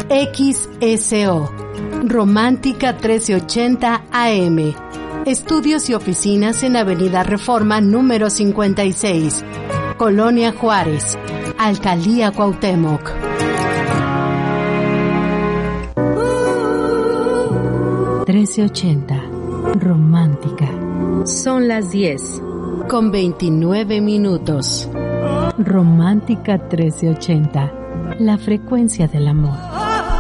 XSO, Romántica 1380 AM. Estudios y oficinas en Avenida Reforma número 56, Colonia Juárez, Alcaldía Cuauhtémoc. Romántica. Son las 10 con 29 minutos. Romántica 1380, la frecuencia del amor.